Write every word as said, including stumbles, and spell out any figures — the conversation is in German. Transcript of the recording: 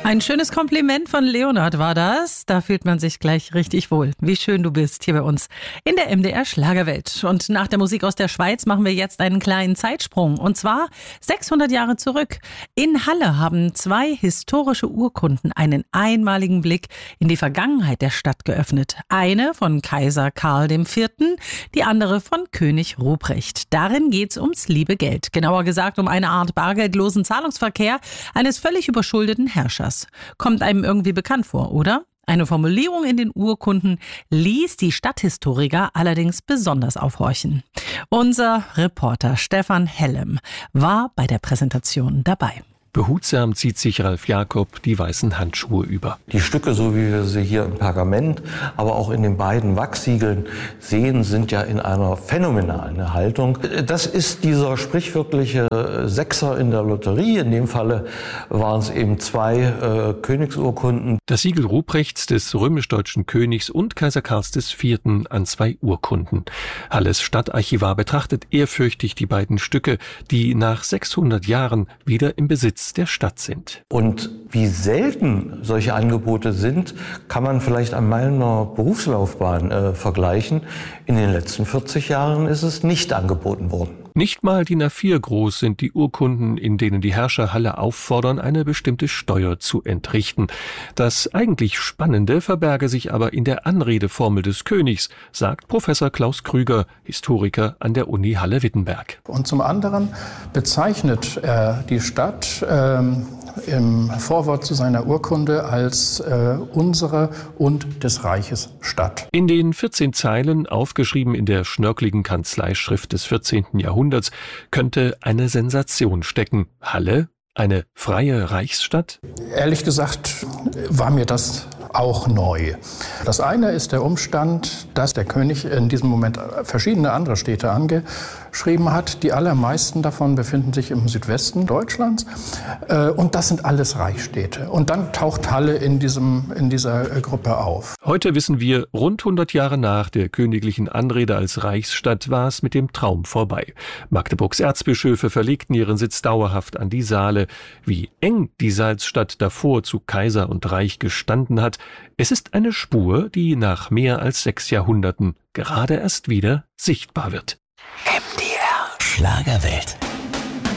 Ein schönes Kompliment von Leonhard war das. Da fühlt man sich gleich richtig wohl. Wie schön du bist hier bei uns in der M D R Schlagerwelt. Und nach der Musik aus der Schweiz machen wir jetzt einen kleinen Zeitsprung. Und zwar sechshundert Jahre zurück. In Halle haben zwei historische Urkunden einen einmaligen Blick in die Vergangenheit der Stadt geöffnet. Eine von Kaiser Karl der Vierte., die andere von König Ruprecht. Darin geht's ums liebe Geld. Genauer gesagt um eine Art bargeldlosen Zahlungsverkehr eines völlig überschuldeten Herrschers. Kommt einem irgendwie bekannt vor, oder? Eine Formulierung in den Urkunden ließ die Stadthistoriker allerdings besonders aufhorchen. Unser Reporter Stefan Hellem war bei der Präsentation dabei. Behutsam zieht sich Ralf Jakob die weißen Handschuhe über. Die Stücke, so wie wir sie hier im Pergament, aber auch in den beiden Wachssiegeln sehen, sind ja in einer phänomenalen Haltung. Das ist dieser sprichwörtliche Sechser in der Lotterie. In dem Falle waren es eben zwei äh, Königsurkunden. Das Siegel Ruprechts, des römisch-deutschen Königs, und Kaiser Karls des Vierten an zwei Urkunden. Halles Stadtarchivar betrachtet ehrfürchtig die beiden Stücke, die nach sechshundert Jahren wieder im Besitz der Stadt sind. Und wie selten solche Angebote sind, kann man vielleicht an meiner Berufslaufbahn äh, vergleichen. In den letzten vierzig Jahren ist es nicht angeboten worden. Nicht mal D I N A vier groß sind die Urkunden, in denen die Herrscher Halle auffordern, eine bestimmte Steuer zu entrichten. Das eigentlich Spannende verberge sich aber in der Anredeformel des Königs, sagt Professor Klaus Krüger, Historiker an der Uni Halle-Wittenberg. Und zum anderen bezeichnet er die Stadt ähm, im Vorwort zu seiner Urkunde als äh, unsere und des Reiches Stadt. In den vierzehn Zeilen, aufgeschrieben in der schnörkeligen Kanzleischrift des vierzehnten Jahrhunderts, könnte eine Sensation stecken. Halle, eine freie Reichsstadt? Ehrlich gesagt war mir das auch neu. Das eine ist der Umstand, dass der König in diesem Moment verschiedene andere Städte angeschrieben hat. Die allermeisten davon befinden sich im Südwesten Deutschlands. Und das sind alles Reichsstädte. Und dann taucht Halle in, diesem, in dieser Gruppe auf. Heute wissen wir, rund hundert Jahre nach der königlichen Anrede als Reichsstadt war es mit dem Traum vorbei. Magdeburgs Erzbischöfe verlegten ihren Sitz dauerhaft an die Saale. Wie eng die Salzstadt davor zu Kaiser und Reich gestanden hat, es ist eine Spur, die nach mehr als sechs Jahrhunderten gerade erst wieder sichtbar wird. M D R Schlagerwelt.